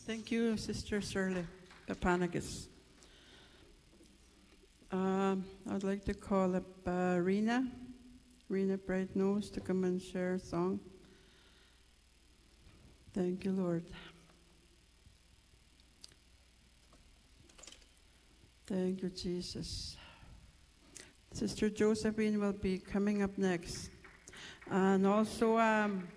Thank you, Sister Shirley Papanagas. I'd like to call up Rena Bright Nose, to come and share a song. Thank you, Lord. Thank you, Jesus. Sister Josephine will be coming up next. And also,